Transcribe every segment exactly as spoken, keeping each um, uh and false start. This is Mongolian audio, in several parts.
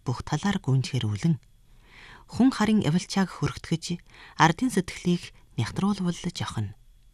бүх талаар гүйцгэрүүлэн хүн харын явалчааг хүргэтгэж ардын сэтгэлийг нягтруулвал жохно.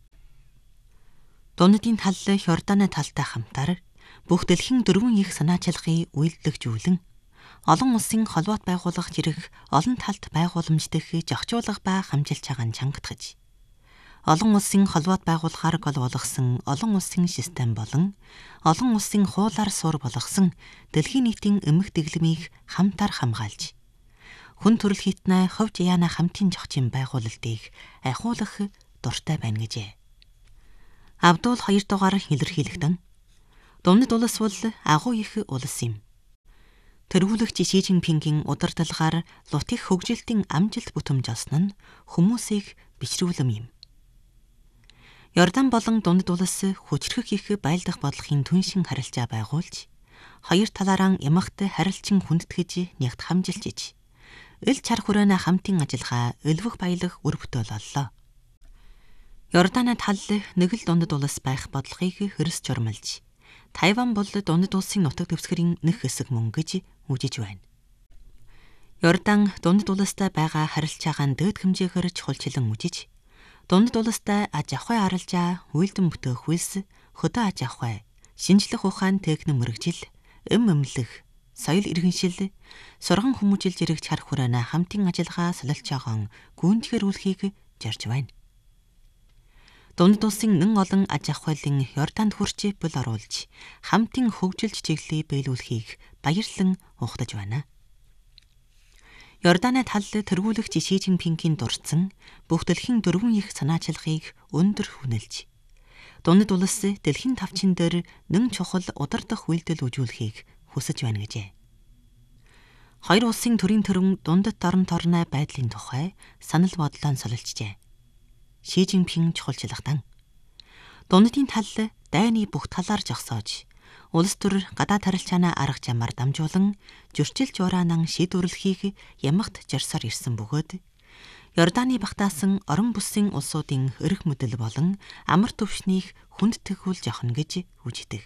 Дундын тал Йорданы талтай хамтар бүх дэлхийн дөрвөн их санаачилгыг үйлдвэрлэжүүлэн олон улсын холбоот байгууллага зэрэг олон талт байгууламж дэх зохицуулах ба хамжилж байгаа нь чангатгаж олон улсын холбоот байгуулахаар гол болгосон олон улсын систем болон олон улсын хуулиар суурь болгосон дэлхийн нийтийн эмх дэглэмийг хамтар хамгаалж хүн төрөл хитнэ ховж яана хамтын зохицын байгуулалтыг ахиулах дуртай байна гэжээ. Абдул хоёр дугаар илэрхийлэгдэн Дундад улс бол агуу их улс юм. Тэргүүлэгч Ши Жинпингийн удирдлагаар лут их хөгжилтийн амжилт бүтэмж олсон нь хүмүүсийг бичрүүлэм юм. Йордан болон Дундад улс хүчрэх их байлдах бодлогын түншин харилцаа байгуулж хоёр талаараа ямагт харилцан хүндэтгэж нягт хамжилж иж ил чар хүрээний хамтын ажиллагаа өлвөх баялаг үр бүтээл боллоо. Йорданы тал нэг л Дундад улс байх бодлогыг хөрс журмалж Тайван бол Дундад улсын нутаг дэвсгэрийн нэг хэсэг мөн гэж үжиж байна. Йордан Дундад улстай байгаа харилцаагаа дээд хэмжээгээр чухалчлан үжиж Дундад улстай аж ахуй арилжаа, үйлдэн бүтээх хүйс, хөдөө аж ахуй, шинжлэх ухаан техник мэрэгжил, эм эмнэлэг, соёл иргэншил, сурган хүмүүжил зэрэг чар хүрээний хамтын ажиллагаа солилж байгаа гүйцгэрүүлэхийг зорж байна. Дундад улсын нэн олон аж ахуйлын Йорданд хүрч бүл оруулж хамтын хөгжилж чиглэлийг биелүүлэхийг баярлан ухтаж байна. Йорданы тал тэргүүлэгч Ши Жинпингийн дурдсан бүх дэлхийн дөрвөн их санаачилгыг өндөр хүнэлж Дундад улс дэлхийн тавчин дээр нэн чухал удирдах үйлдэл үзүүлэхийг хүсэж байна гэжээ. Хоёр улсын төрийн төрөн дундад орон торны байдлын тухай санал бодлоо солилцжээ. Ши Жинпин чухалчлагдан Дундадын тал дайны бүх талаар зогсоож улс төр гадаад харилцааны арга замаар дамжуулан зөрчил жураанан шийдвэрлэхийг ямагт зорсоор ирсэн бөгөөд Йорданы багтаасан орон бүсийн улсуудын эрх мэдэл болон амар төвшнийг хүндэтгүүл жохно гэж үждэг.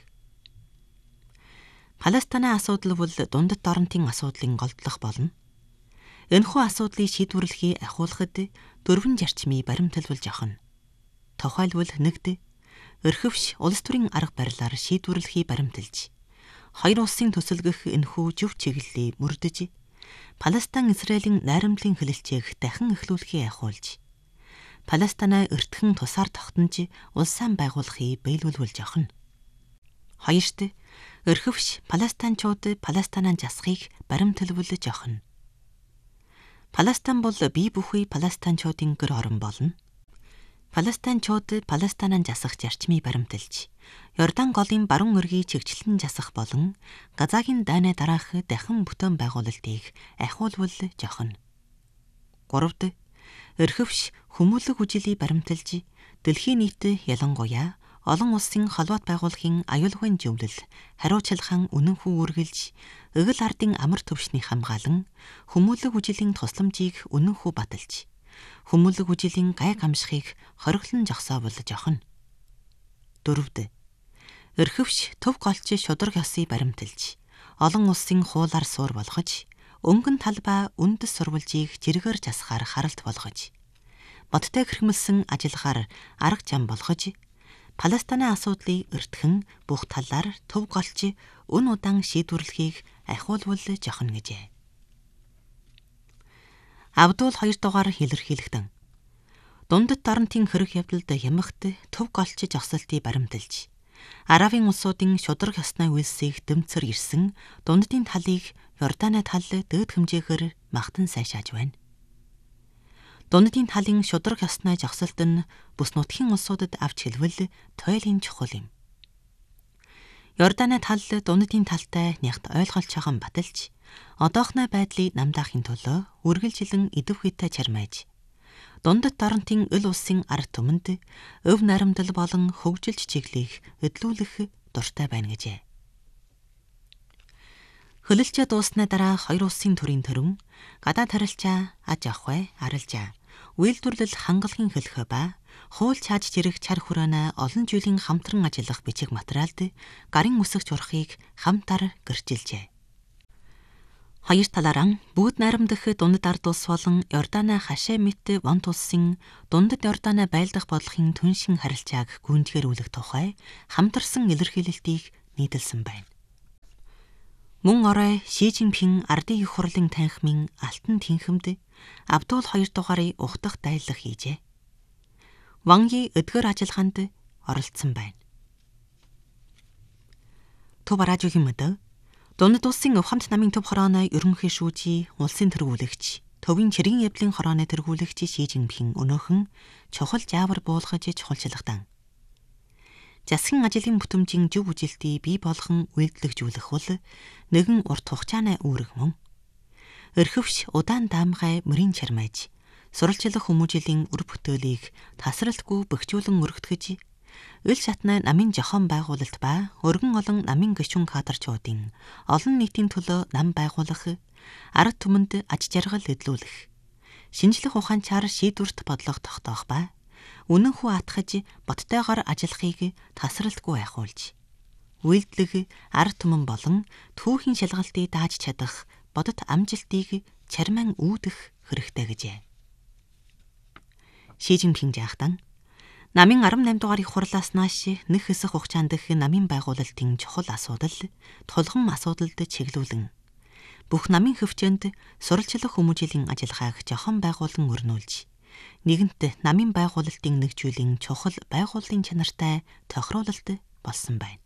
Палестины асуудал бол дундад орнтын асуудлын голдлох болно. Энэхүү асуудлыг шийдвэрлэхийг ахиулахад дөрвөн зарчмыг баримталуулж авах нь. Тухайлбал нэгд эрхэвч улс төрийн арга барилаар шийдвэрлэхийг баримталж, хоёр улсын төсөлгөх энэхүү зөв чиглэлийг мөрдөж, Палестин Израилийн найрамдлын хэлэлцээг дахин эхлүүлэхийг ахиулж, Палестинаа эртхэн тусаар тогтнож улсаа байгуулахыг биелүүлүүлж авах нь. Хоёрт эрхэвч Палестинчууд Палестинаа засахыг баримталуулж авах нь. Палестин бол бие бүхий палестинчуудын гэр орон болно. Палестинчууд Палестинаа засах зарчмыг баримталж, Йордан голын баруун өргийг чигчлэн засах болон Газагийн дайны дараах дахин бүтээн байгуулалтыг ахиулвал жохно. Гуравд эрхэвч хүмүүлэг үжилийг баримталж, дэлхийн нийт ялангуяа олон улсын холбоот байгууллагын аюулгүйн зөвлөл, хариуцлагаан үнэнхүү үргэлж, эгэл ардын амар төвшнийг хамгаалan, хүмүүлэг үжилийн тусламжийг үнэнхүү баталж, хүмүүлэг үжилийн гай гамшихыг хориглон зогсоовол жохно. Дөрөвд эрхэвч төв голч шударга ёсыг баримталж, олон улсын хуулиар суурь болгож, өнгөн талбай үндэс сурвалжийг жиргээр засахаар харалт болгож, бодтой хэрхмэлсэн ажиллагаар арга зам болгож, Палестины асуудлыг эртхэн бүх талаар төв голч өн удаан шийдвэрлэхийг ахиулвал жохно гэжээ. Абдул хоёр дугаар илэрхийлэгдэн Дундад орнтын хэрэг явдалд ямагт төв голч зогсолтыг баримталж, Арабын улсуудын шударга ёсны үйлсийг дэмцэр ирсэн дундадын талыг Йорданы тал дээд хэмжээгээр магтан сайшааж байна. Дундадын талын шударга ёсны зогсолт нь бүс нутгийн улсуудад авч хэлбэл тойлын чухал юм. Йорданы тал дундадын талтай нягт ойлголж байгаа баталж, одоохны байдлыг намдаахын төлөө үргэлжилэн идэвхүйтэй чармайж, дундад орнтын ил улсын ард түмэнд өв наримдал болон хөгжилж чиглэлийг эдлүүлэх дуртай байна гэжээ. Хөлөлцөө дууссаны дараа хоёр улсын төрийн төрөн гадаад харилцаа, аж ахуй, арилжаа, үйлдвэрлэл хангалагын хэлхэ ба хууль чааж жирэх чар хүрээний олон жилийн хамтран ажиллах бичиг материалд гарын үсэг чурхыг хамтар гэрчилжээ. Хоёр талаараа бүгд найрамдах дундад ард улс болон Йорданы хашаа мэт Вонт улсын дундад Йорданы байлдах бодлогын түншин харилцааг гүйцэтгэрүүлэх тухай хамтарсан илэрхийлэлтийг нийтэлсэн байна. Мөн орой Ши Жинпин ардын их хурлын танхимын алтан тэнхимд Абдул хоёр дугаарыг ухтах дайлах хийжээ. Ван Yi эдгээр ажиллагаанд оролцсон байна. Төв радиогийн мэдээ Дундад улсын Увхамт намын төв хорооны ерөнхий шүүжий, улсын тэргүүлэгч, төвийн чиргийн явдлын хорооны тэргүүлэгч Ши Жинпин өнөөхөн чухал жаавар буулгаж чухалчилгадан. Засгийн ажлын бүтэмжийн зөв үжилтийг бий болгон үйлдвэрлэжүүлэх бол нэгэн урт хугацааны үүрэг мөн. Өрхөвч удаан даамгай мөрийн чармайж, суралцлах хүмүүжлийн үр бүтээлийг тасралтгүй бэхжүүлэн өргөтгөж, ил шатны намын жохон байгуулалт ба өргөн олон намын гишүүн кадрчуудын олон нийтийн төлөө нам байгуулах, ард түмэнд аж жаргал эдлүүлэх, шинжлэх ухаанчаар шийдвэрт бодлого тогтоох ба үнэн хүү атгаж боттойгоор ажиллахыг тасралтгүй айхуулж, үйлдэлэг ард түмэн болон түүхийн шалгалтыг дааж чадах бодит амжилтыг чарман үүдэх хэрэгтэй гэжээ. Ши Жинпин жаахтан намын арван наймд дугаарыг хурлаас нааш нэг хэсэг хугацаанд дэх намын байгуулалтын чухал асуудал, тулгам асуудалд чиглүүлэн бүх намын хөвчөнд суралцлах хүмүүжлийн ажиллагааг жохон байгуулан өрнүүлж, нэгэнт намын байгуулалтын нэгжүүлийн чухал байгууллын чанартай тохируулалт болсон байна.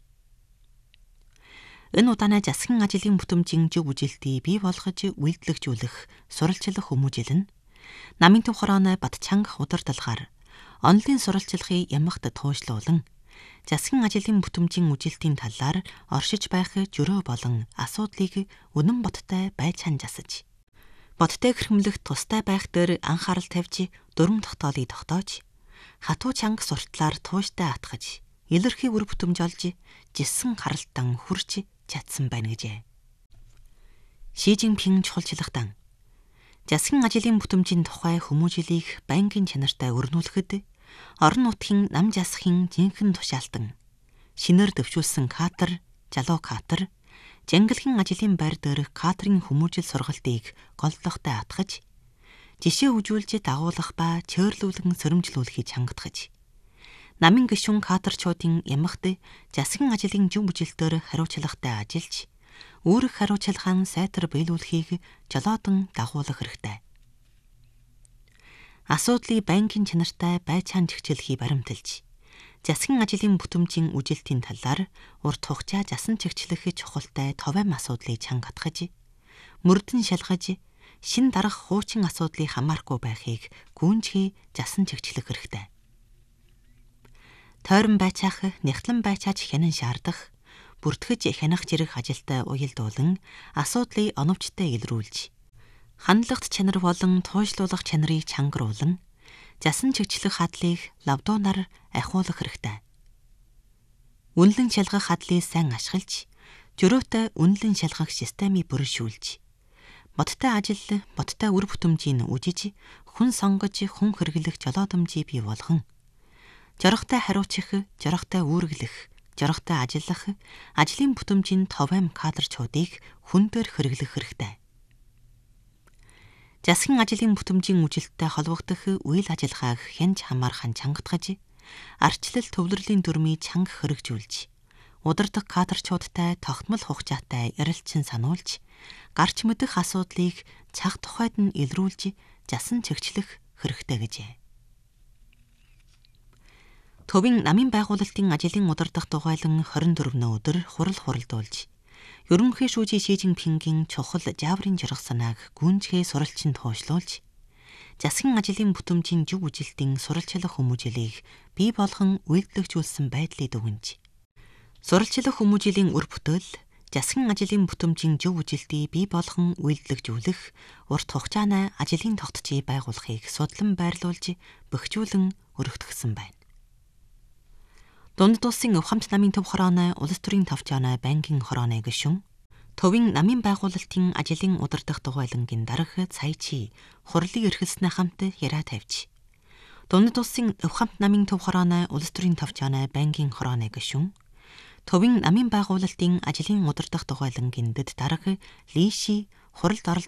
Энэ удаанаа засгийн ажлын бүтэмжийн зөв үжилтийг бий болгож үйлдвэрлэжүүлэх суралцлах хүмүүжил нь намын төв хорооны бат чанга удирдлагаар онлын суралцлагыг ямагт туужлуулан, засгийн ажлын бүтэмжийн үжилтийн талаар оршиж байх жөрөө болон асуудлыг үнэн боттой байцаан засаж, боттой хэрхэмлэх тустай байх дээр анхаарал тавьж дөрвөн тогтоолыг тогтоож, хатуу чанга суртлаар тууштай атгаж, илэрхий үр бүтэмж олж, жисэн харалтан хүрч чадсан байна гэжээ. Ши Жинпин чухалчилгадан засгийн ажлын бүтэмжийн тухай хүмүүжлийг байнгын чанартай өрнүүлэхэд орон нутгийн нам жасахын жинхэнэ тушаалтан, шинээр дэвшүүлсэн катер, жалуу катер, жангилгийн ажлын байр дээрх катерын хүмүүжил сургалтыг голдлоготой атгаж, жишээ үжүүлж дагуулах ба чөйрлүүлэн сөрөмжлүүлэхийг чангатгаж, намын гишүүн катерчуудын ямагт засгийн ажлын зөв үжилтээр хариуцлагатай ажиллаж, үүрэг хариуцлагаан сайтар биелүүлэхийг жолоодон дагуулах хэрэгтэй. Асуудлыг байнгын чанартай байцаан чигчлэхийг баримталж, засгийн ажлын бүтэмжийн үжилтийн талаар урт хугацаа засан чигчлэх чухалтай товом асуудлыг чангатгаж, мөрдөн шалгаж, шин дарах хуучин асуудлыг хамаарахгүй байхыг гүйнжгий засан чигчлэх хэрэгтэй. Тойрон байцаах, нягтлан байцааж хянан шаардах, бүртгэж хянах зэрэг ажилтай уялдуулан асуудлыг оновчтой илрүүлж, хандлагт чанар болон туужлуулах чанарыг чангаруулан, засан чигчлэх хадлыг лавдуунаар ахиулах хэрэгтэй. Үнэлэн шалгах хадлыг сайн ашиглаж, жөрөөтэй үнэлэн шалгах системийг бүрэлшүүлж, боттой ажил, боттой үр бүтэмжийг үжиж, хүн сонгож, хүн хэрэглэх жолоодомжийг бий болгон, жорготой хариуцах, жорготой үүргэлэх, жорготой ажиллах, ажлын бүтэмжийн товом кадрчуудыг хүн дээр хэрэглэх хэрэгтэй. Засгийн ажлын бүтэмжийн үжилттэй холбогдох үйл ажиллагааг хянж хамаархан чангатгаж, арчлал төвлөрлийн дүрмийг чанга хэрэгжүүлж, удирдах кадрчуудтай тогтмол хугацаатай ярилцсан сануулж, гарч мэдэх асуудлыг цаг тухайд нь илрүүлж, засан чигчлэх хэрэгтэй гэжээ. Төвийн намын байгуулалтын ажлын удирдах дугуйлан хорин дөрвөн өдөр хурал хуралдуулж, ерөнхий шүүжий Ши Жинпингийн чухал жааврын жаргах санааг гүйнжгээ суралцсан туужлуулж, засгийн ажлын бүтэмжийн зөв үжилтийн суралцлах хүмүүжлийг бий болгон үйлдвэрлэжүүлсэн байдлыг дүгнэж, суралцлах хүмүүжлийн үр бүтээл, засгийн ажлын бүтэмжийн зөв үжилтийг бий болгон үйлдвэрлэжүүлэх урт хугацааны ажлын тогтцыг байгуулахыг судлан байрлуулж, бэхжүүлэн өргөтгсөн байна. Дундад улсын Увхамт намын төв хорооны улс төрийн товчооны банкын хорооны гишүүн, төвийн намын байгуулалтын ажлын удирдах дугуйлангийн дарга Цай Чи хурлыг эрхэлснээ хамт яриа тавьж, Дундад улсын Увхамт намын төв хорооны улс төрийн товчооны банкын хорооны гишүүн, төвийн намын байгуулалтын ажлын удирдах дугуйлангийн дэд дарга Ли Ши хуралд оролцох